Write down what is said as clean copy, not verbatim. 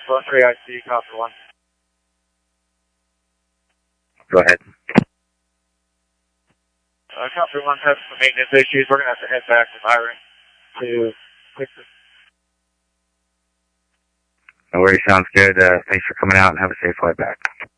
Phone 3 IC, copy 1. Go ahead. Copy 1, having some maintenance issues. We're going to have to head back to Byron to fix it. No worries, sounds good. Thanks for coming out and have a safe flight back.